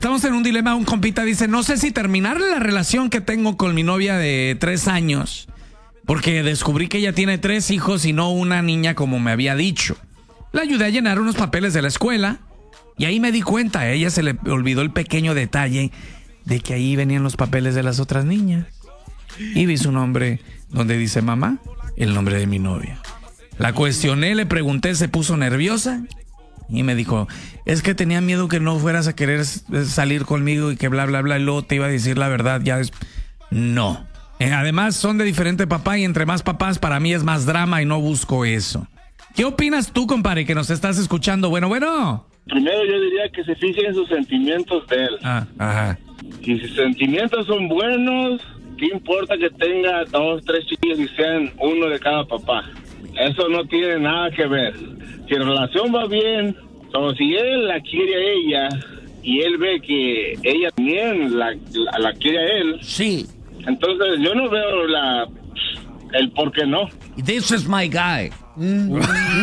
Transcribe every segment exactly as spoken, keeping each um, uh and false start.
estamos en un dilema. Un compita dice, no sé si terminar la relación que tengo con mi novia de tres años, porque descubrí que ella tiene tres hijos y no una niña como me había dicho. Le ayudé a llenar unos papeles de la escuela y ahí me di cuenta, a ella se le olvidó el pequeño detalle de que ahí venían los papeles de las otras niñas. Y vi su nombre donde dice mamá, el nombre de mi novia. La cuestioné, le pregunté, se puso nerviosa y me dijo, es que tenía miedo que no fueras a querer salir conmigo y que bla, bla, bla, y luego te iba a decir la verdad. Ya es... No. Además son de diferente papá y entre más papás para mí es más drama y no busco eso. ¿Qué opinas tú, compadre, que nos estás escuchando? Bueno, bueno. Primero yo diría que se fijen en sus sentimientos de él. Ah, ajá. Si sus sentimientos son buenos, ¿qué importa que tenga dos, tres chiquillos y sean uno de cada papá? Eso no tiene nada que ver. Si la relación va bien, o si él la quiere a ella y él ve que ella también la, la, la quiere a él, sí. Entonces yo no veo la el por qué no. This is my guy. Mm.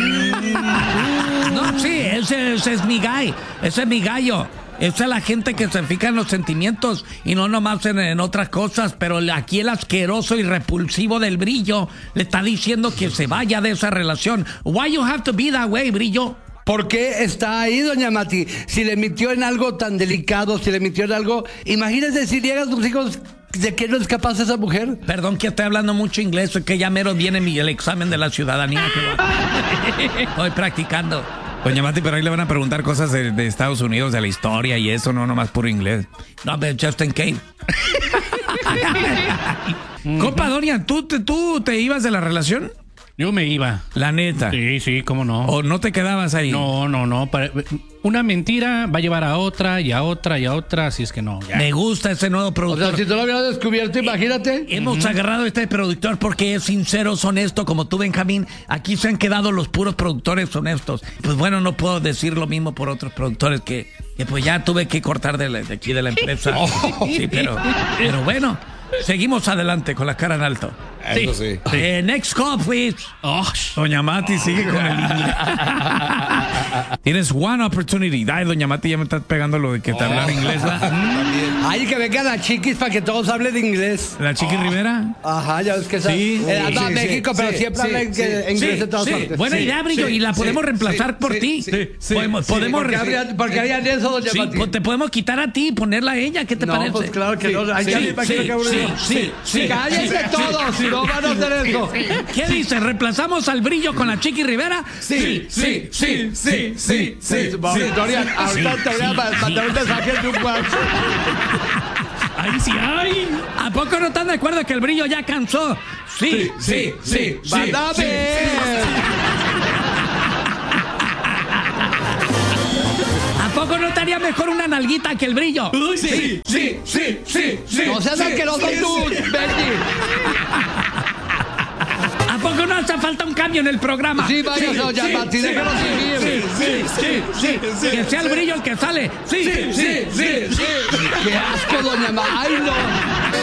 No, sí, ese, ese es mi guy. Ese es mi gallo. Esa es la gente que se fija en los sentimientos y no nomás en, en otras cosas, pero aquí el asqueroso y repulsivo del Brillo le está diciendo que se vaya de esa relación. Why you have to be that way, Brillo? ¿Por qué está ahí, doña Mati? Si le mintió en algo tan delicado, si le mintió en algo... Imagínese si llegan sus hijos, ¿de qué no es capaz esa mujer? Perdón que estoy hablando mucho inglés, es que ya mero viene mi, el examen de la ciudadanía. Que estoy practicando. Doña Mati, pero ahí le van a preguntar cosas de, de Estados Unidos, de la historia y eso, no nomás puro inglés. No, pero just in case. Compa, Doña, ¿tú te, ¿tú te ibas de la relación? Yo me iba. La neta. Sí, sí, cómo no. ¿O no te quedabas ahí? No, no, no. Para, una mentira va a llevar a otra y a otra y a otra, así es que no. Ya. Me gusta ese nuevo productor. O sea, si tú lo habías descubierto, imagínate. Eh, hemos uh-huh. agarrado a este productor porque es sincero, es honesto, como tú, Benjamín. Aquí se han quedado los puros productores honestos. Pues bueno, no puedo decir lo mismo por otros productores que, que pues ya tuve que cortar de, la, de aquí de la empresa. Oh. Sí, pero, pero bueno. Seguimos adelante con la cara en alto. Eso sí. sí. Eh, next call, please. Oh, Doña Mati sigue con el inglés. Tienes one opportunity. Ay, Doña Mati, ya me estás pegando lo de que te oh. hablar inglés. Ay, que vengan las chiquis para que todos hablen inglés. ¿La Chiqui oh. Rivera? Ajá, ya ves que esa, sí. eh, anda a sí, México, sí, pero sí, siempre sí, hablan sí, inglés sí, en todas sí. partes. Buena sí, idea, Brillo, sí, y la podemos sí, reemplazar sí, por sí, ti. Sí, sí, podemos, sí, podemos porque, habrían, porque harían eso, Doña sí, Mati. Pues te podemos quitar a ti y ponerla a ella. ¿Qué te no, parece? Pues claro que sí, no. Ay, sí, ya me sí, imagino que sí, sí, sí, sí. Cállense sí, todos, si no van a hacer eso. ¿Qué dice? ¿Reemplazamos al Brillo con la Chiqui Rivera? Sí, sí, sí, sí, sí, sí. Dorian, ahorita te voy a mandar un mensaje de un WhatsApp. ¡Ay, sí, ay! ¿A poco no están de acuerdo que el Brillo ya cansó? Sí, sí, sí, sí. ¡Mándame! ¿A poco no estaría mejor una nalguita que el Brillo? Sí, sí, sí, sí, sí. No seas asqueroso tú, Benji. ¿A poco no hace falta un cambio en el programa? Sí, vaya, Doña Mati, déjalo seguir. Sí, sí, sí, sí, sí. Que sea el Brillo el que sale. Sí, sí, sí, sí. Qué asco, Doña Mati. Ay, no.